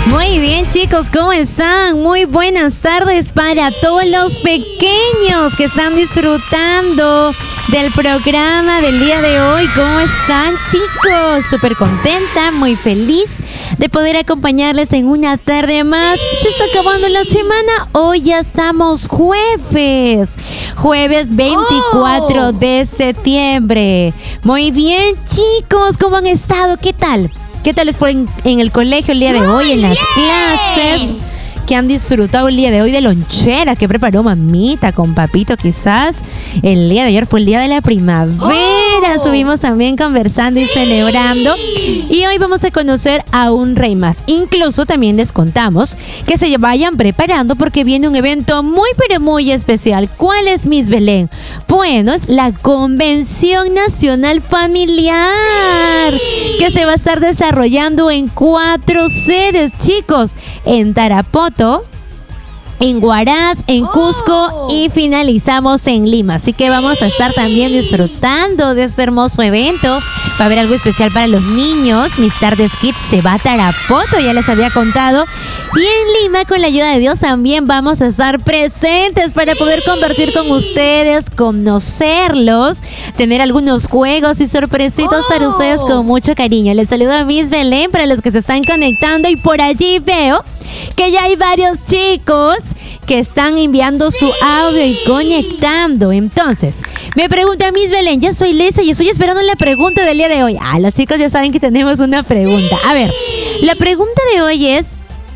Muy bien, chicos, ¿cómo están? Muy buenas tardes para todos los pequeños que están disfrutando del programa del día de hoy. ¿Cómo están, chicos? Súper contenta, muy feliz de poder acompañarles en una tarde más. Se está acabando la semana. Hoy ya estamos jueves 24 de septiembre. Muy bien, chicos, ¿cómo han estado? ¿Qué tal? ¿Qué tal les fue en el colegio el día de hoy, en las clases? ¿Qué han disfrutado el día de hoy de lonchera que preparó mamita con papito quizás? El día de ayer fue el día de la primavera. Estuvimos también conversando y celebrando. Y hoy vamos a conocer a un rey más. Incluso también les contamos que se vayan preparando porque viene un evento muy pero muy especial. ¿Cuál es, Miss Belén? Bueno, es la Convención Nacional Familiar que se va a estar desarrollando en 4 sedes, chicos. En Tarapoto, en Huaraz, en Cusco y finalizamos en Lima. Así que vamos a estar también disfrutando de este hermoso evento. Va a haber algo especial para los niños. Mis Tardes Kids se va a Tarapoto, ya les había contado. Y en Lima, con la ayuda de Dios, también vamos a estar presentes para poder compartir con ustedes, conocerlos, tener algunos juegos y sorpresitos para ustedes con mucho cariño. Les saludo a Miss Belén para los que se están conectando y por allí veo que ya hay varios chicos que están enviando su audio y conectando. Entonces, me pregunta Miss Belén, ya soy Lisa y estoy esperando la pregunta del día de hoy. Los chicos ya saben que tenemos una pregunta. A ver, la pregunta de hoy es: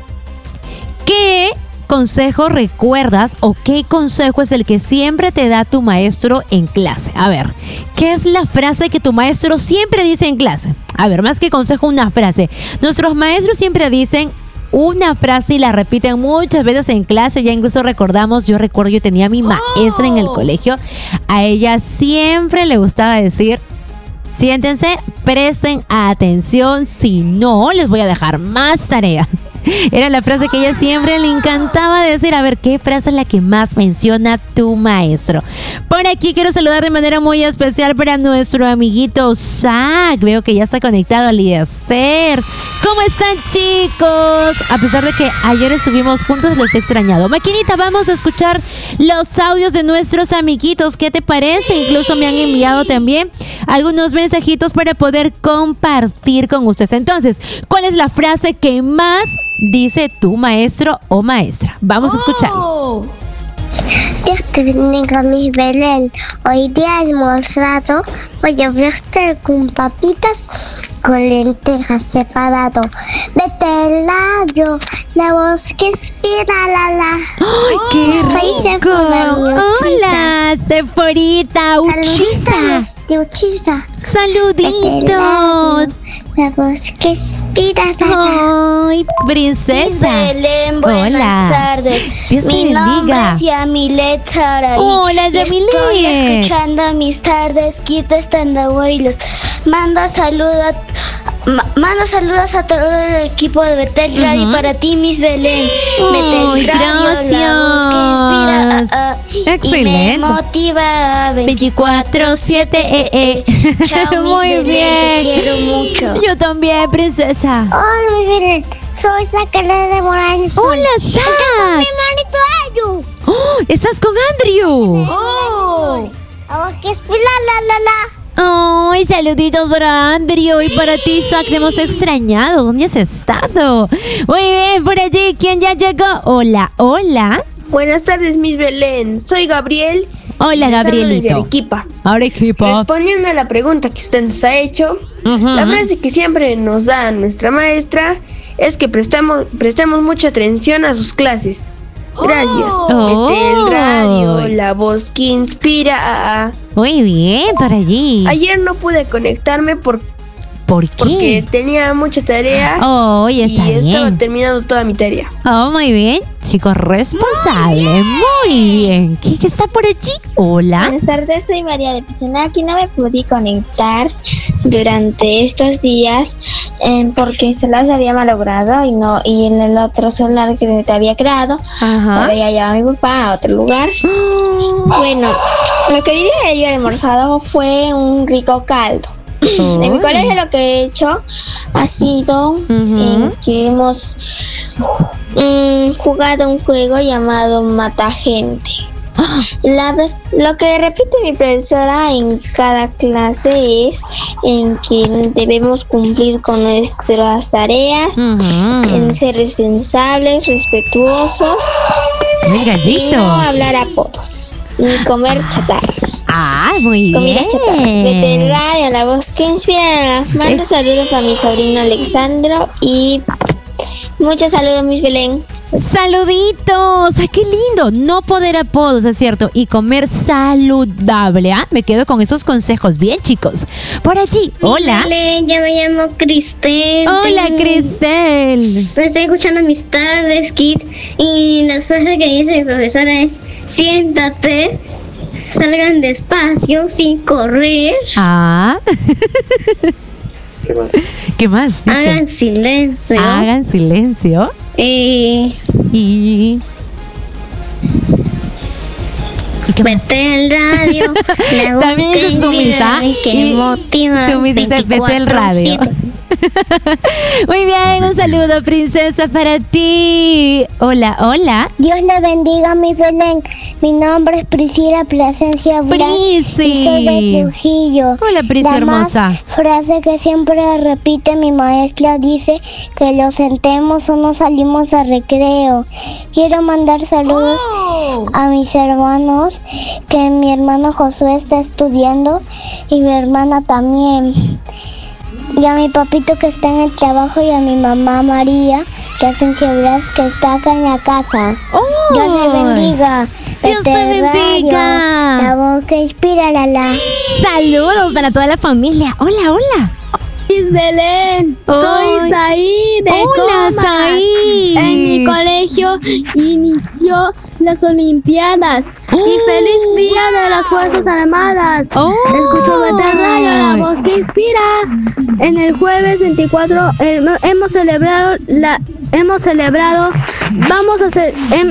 ¿qué consejo recuerdas o qué consejo es el que siempre te da tu maestro en clase? A ver, ¿qué es la frase que tu maestro siempre dice en clase? A ver, más que consejo, una frase. Nuestros maestros siempre dicen una frase y la repiten muchas veces en clase. Ya incluso recordamos, yo tenía a mi maestra en el colegio. A ella siempre le gustaba decir: siéntense, presten atención, si no, les voy a dejar más tarea. Era la frase que ella siempre le encantaba decir. A ver, ¿qué frase es la que más menciona tu maestro? Por aquí quiero saludar de manera muy especial para nuestro amiguito Zach. Veo que ya está conectado al Liester. ¿Cómo están, chicos? A pesar de que ayer estuvimos juntos, les he extrañado. Maquinita, vamos a escuchar los audios de nuestros amiguitos. ¿Qué te parece? Incluso me han enviado también algunos mensajitos para poder compartir con ustedes. Entonces, ¿cuál es la frase que más dice tu maestro o maestra? Vamos a escucharlo. Dios te bendiga, Miss Belén. Hoy día he almorzado pollo broster con papitas con lentejas separado. De telayo, la voz que inspira, la. ¡Ay, qué rico! Hola, Sephorita, Uchisa. Saluditos. La voz que inspira, Ay, princesa. Miss Belén, buenas tardes. Dios Mi te nombre bendiga. es Yamilet Saraí. Hola, Y Yamilet. estoy escuchando Mis Tardes Kids estando abuelos. Mando saludos a todo el equipo de Betel Radio. Para ti, Miss Belén. Betel Radio, la voz que inspira Excelente. y me motiva 24/7. Chao, Miss Muy Belén, bien. te quiero mucho. Yo también, princesa. Hola, Miss Belén. Soy Sacana de Morales. Hola, Zach. Oh, ¿estás con Andrew? La voz que inspira, la. Ay, saluditos para Andrew y para ti, Zach. Te hemos extrañado. ¿Dónde has estado? Muy bien, por allí, ¿quién ya llegó? Hola. Buenas tardes, Miss Belén. Soy Gabriel. Hola, Desde Gabrielito. Arequipa. Arequipa. Respondiendo a la pregunta que usted nos ha hecho, la frase que siempre nos da nuestra maestra es que prestemos mucha atención a sus clases. Gracias. Betel Radio, la voz que inspira. Muy bien, por allí. Ayer no pude conectarme ¿Por porque qué? tenía mucha tarea Oh, ya está y estaba bien. terminando toda mi tarea. Oh, muy bien. Chicos, responsable. Muy bien. ¿Qué está por allí? Hola. Buenas tardes, soy María de Pichinaki. No me pude conectar durante estos días porque mi celular se había malogrado y en el otro celular que te había creado había llevado a mi papá a otro lugar. Bueno, lo que hoy día yo he almorzado fue un rico caldo. En mi colegio lo que he hecho ha sido que hemos jugado un juego llamado Mata Gente. Lo que repite mi profesora en cada clase es en que debemos cumplir con nuestras tareas, en ser responsables, respetuosos, y no hablar apodos, ni comer chatarra. Muy Comidas bien. chatarras. Vete en radio, la voz que inspira. Mando saludos para mi sobrino Alexandro y muchos saludos, Miss Belén. Saluditos, ¡ay, qué lindo! No poner apodos, es cierto, y comer saludable, Me quedo con esos consejos, bien, chicos. Por allí, hola. Yo me llamo Cristel. Hola, Cristel. Estoy escuchando mis tardes, Kids, y las frases que dice mi profesora es: siéntate, salgan despacio, sin correr. ¿Qué más? Dice? Hagan silencio. Hagan silencio. Y vete al radio. También es Sumisa. Que motiva. Sumisa dice: vete al radio. Muy bien, un saludo, princesa, para ti. Hola. Dios le bendiga, mi Belén. Mi nombre es Priscila Plasencia Blas. Prisi. Y soy de Trujillo. Hola, Prisi La hermosa. más frase que siempre repite mi maestra dice que los sentemos o nos salimos a recreo. Quiero mandar saludos a mis hermanos, que mi hermano Josué está estudiando y mi hermana también. Y a mi papito que está en el trabajo y a mi mamá María Plasencia Blas que está acá en la casa. Dios le bendiga. Dios te bendiga. La voz que inspira, la. Saludos para toda la familia. Hola. Miss Belén, soy Saí de Hola, Comas. Saí. En mi colegio inició las Olimpiadas. Y feliz día de las Fuerzas Armadas. Escucho Vete Radio, la voz que inspira. En el jueves 24 hemos celebrado. Vamos a hacer.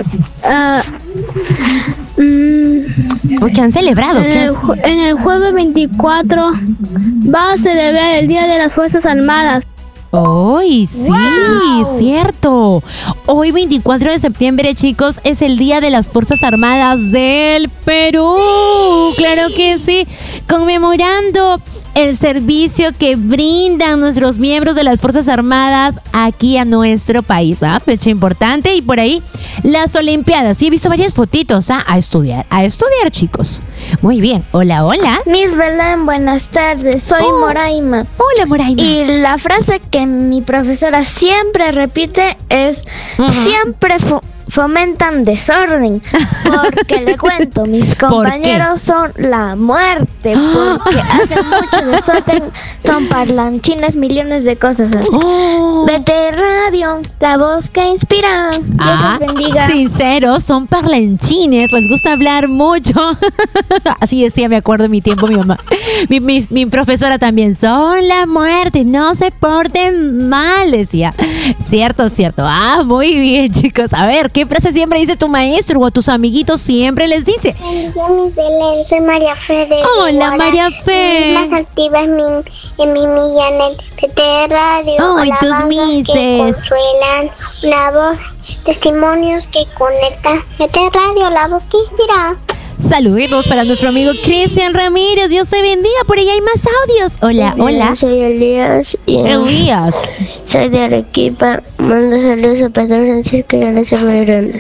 ¿Qué han celebrado? En el jueves 24 va a celebrar el Día de las Fuerzas Armadas. ¡Ay, sí! ¡Cierto! Hoy, 24 de septiembre, chicos, es el Día de las Fuerzas Armadas del Perú. ¡Claro que sí! Conmemorando el servicio que brindan nuestros miembros de las Fuerzas Armadas aquí a nuestro país. Fecha importante. Y por ahí, las Olimpiadas. Sí, he visto varias fotitos. A estudiar, chicos. Muy bien. Hola. Miss Belén, buenas tardes. Soy Moraima. Hola, Moraima. Y la frase que mi profesora siempre repite es: siempre fomentan desorden. Porque le cuento, mis compañeros son la muerte. Porque hacen mucho desorden. Son parlanchines, millones de cosas así. Vete Radio, la voz que inspira. Dios los bendiga. Sinceros, son parlanchines. Les gusta hablar mucho. Así decía, me acuerdo en mi tiempo, mi mamá. Mi profesora también. Son la muerte, no se porten mal, decía. Cierto. Muy bien, chicos. A ver, ¿qué frase siempre dice tu maestro o a tus amiguitos siempre les dice? Yo, Miss Belén, soy María Fe de Hola, Guara. María Fe. Más activa en mi Millanel. Vete Radio. Ay, tus alabanzas mises. que consuelan. La voz, testimonios que conectan. Vete Radio, la voz que inspira. Saludos para nuestro amigo Cristian Ramírez. Dios te bendiga. Por ahí hay más audios. Hola. Soy Elías y Elías. soy de Arequipa. Mando saludos a Pastor Francisco y a la Grande.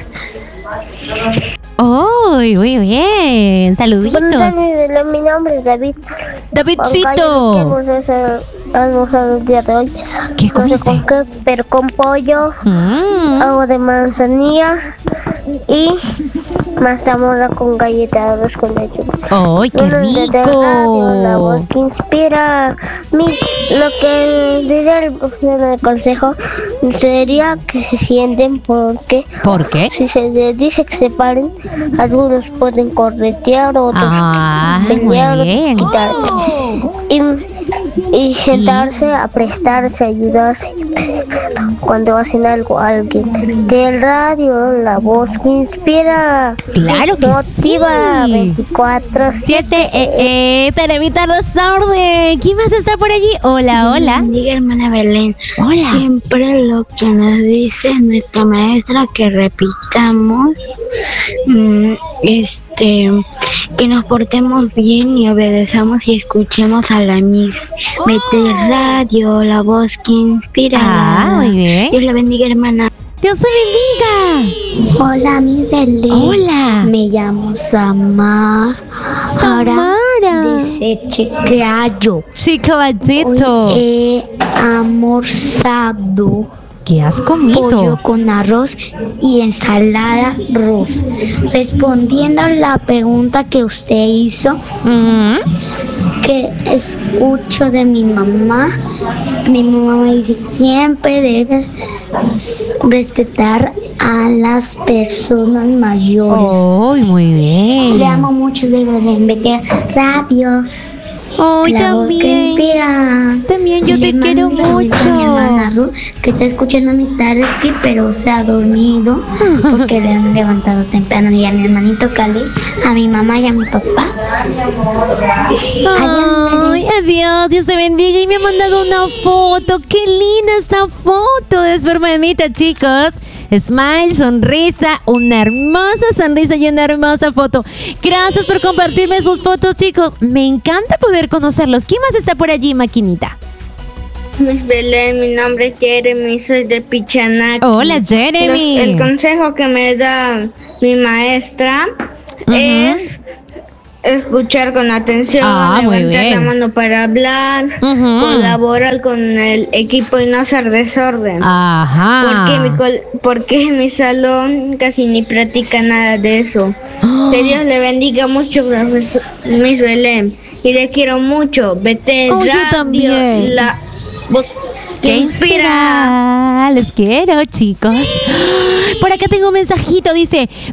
¡Ay, muy bien! Saluditos. Mi nombre es David. Davidcito. Almorzado el día de hoy. ¿Qué No sé comiste? con qué, pero con pollo, agua de manzanilla y mazamorra con galleta de arroz con leche. ¡Ay, qué Desde radio, la voz rico! que inspira. Lo que diría el consejo sería que se sienten porque ¿Por qué? si se dice que se paren, algunos pueden corretear, otros Muy pelear, bien. quitarse. y sentarse a prestarse, ayudarse cuando hacen algo a alguien. Del radio, la voz que inspira. Claro que motiva sí. 24/7. Para evitar desorden. ¿Quién más está por allí? Hola, hola. Diga, hermana Belén. Hola. Siempre lo que nos dice nuestra maestra que repitamos, que nos portemos bien y obedezamos y escuchemos a la Miss. Mete radio, la voz que inspira. Ah, muy bien. Dios la bendiga, hermana. Dios te bendiga. Hola, mi Belén. Hola. Me llamo Samara. Samara. Dice Chiclayo. Sí, caballito. Hoy he almorzado ¿Qué has comido? pollo con arroz y ensalada rusa. Respondiendo a la pregunta que usted hizo, que escucho de mi mamá me dice, siempre debes respetar a las personas mayores. Oh, muy bien. Le amo mucho de Belén. Vete radio. Oh, La voz que también. inspira. También yo te Le quiero mando un saludo a mi hermana mucho. Ruth, que está escuchando mis tardes, pero se ha dormido porque le han levantado temprano. Y a mi hermanito Cali, a mi mamá y a mi papá. Ay, adiós, Dios te bendiga. Y me ha mandado una foto. Qué linda esta foto de su hermanita, chicos. Smile, sonrisa, una hermosa sonrisa y una hermosa foto. Gracias por compartirme sus fotos, chicos. Me encanta poder conocerlos. ¿Quién más está por allí, maquinita? Miss Belén, mi nombre es Jeremy, soy de Pichanaki. Hola, Jeremy. El consejo que me da mi maestra es escuchar con atención, muy levantar bien. la mano para hablar, colaborar con el equipo y no hacer desorden. Ajá. Porque mi salón casi ni practica nada de eso. Que Dios le bendiga mucho, profesor Miss Belén. Y le quiero mucho. Vete Oh, yo radio, también. la voz que ¡Qué inspira. Les quiero, chicos. Por acá tengo un mensajito, dice: